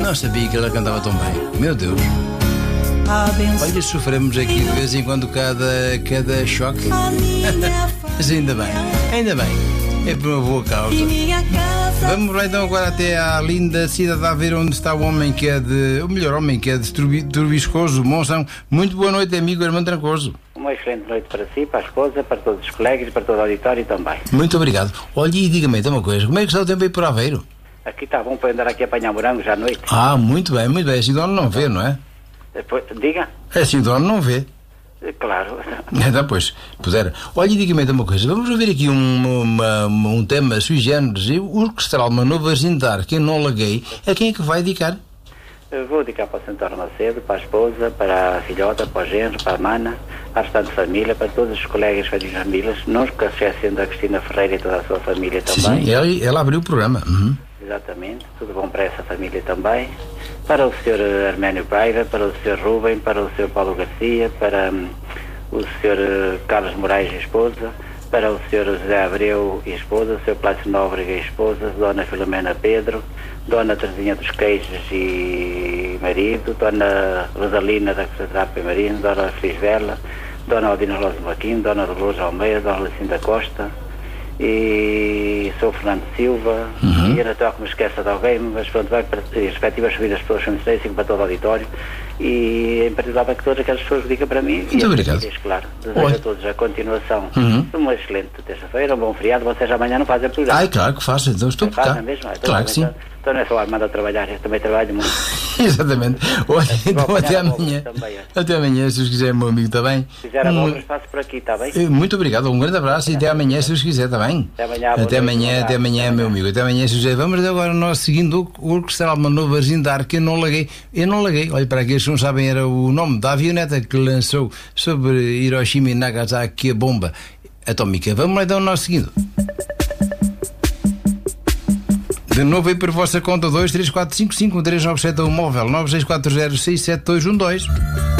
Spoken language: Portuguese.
Não sabia que ela cantava tão bem. Meu Deus. Olha, sofremos aqui de vez em quando cada choque. Mas ainda bem. É por uma boa causa. Vamos lá então agora até à linda cidade de Aveiro, onde está o homem que é o melhor homem que é de Turbiscoso, Monção. Muito boa noite, amigo Armando Trancoso. Uma excelente noite para si, para a esposa, para todos os colegas e para todo o auditório também. Muito obrigado. Olha, e diga-me então uma coisa, como é que está o tempo aí por Aveiro? Aqui está bom para andar aqui a apanhar morangos à noite. Ah, muito bem. Assim o dono não vê, não é? Depois, diga? Assim o dono não vê. Claro. Então, pois, puder. Olha, e diga-me então uma coisa. Vamos ouvir aqui um tema sui generis. O orquestral Uma Nova Argindar, que eu não laguei. A quem é que vai dedicar? Eu vou dedicar para o Santor Macedo, para a esposa, para a filhota, para o genro, para a mana, para a restante família, para todos os colegas e famílias, não esquecendo da Cristina Ferreira e toda a sua família também. Sim, ela abriu o programa. Uhum. Exatamente, tudo bom para essa família também. Para o Sr. Arménio Paiva, para o Sr. Rubem, para o Sr. Paulo Garcia, para o Sr. Carlos Moraes e esposa, para o Sr. José Abreu e esposa, o Sr. Plácio Nóbrega e esposa, Dona Filomena Pedro, Dona Teresinha dos Queijos e marido, Dona Rosalina da Costa e marido, Dona Frisbela, Dona Aldina Rosa Maquim, Dona Dolores Almeida, Dona Lucinda Costa e sou Fernando Silva. E eu não estou que me esqueça de alguém, mas pronto, vai para as respectivas subidas pessoas feministas para todo o auditório e em particular para que todas aquelas pessoas digam para mim. Muito obrigado. Claro, desejo a todos a continuação de uma excelente terça-feira, um bom feriado. Vocês amanhã não fazem programa? Ai, claro que faço, então estou por cá. Mesmo? Claro que sim. Então não é só a Armando a trabalhar, eu também trabalho muito. Exatamente. Olha, então até amanhã. Até amanhã, se os quiser, meu amigo, está bem? Se quiser a bola, passo por aqui, está bem? Muito obrigado, um grande abraço e até amanhã, se os quiser, está bem? Até amanhã, meu amigo. Até amanhã, se os quiser. Vamos agora nós seguindo o orquestral Uma Nova Argindar, que eu não laguei. Olha, para aqueles que não sabem, era o nome da avioneta que lançou sobre Hiroshima e Nagasaki a bomba atómica. Vamos lá então nós seguindo. De novo aí por vossa conta 234551397 ou móvel 964067212.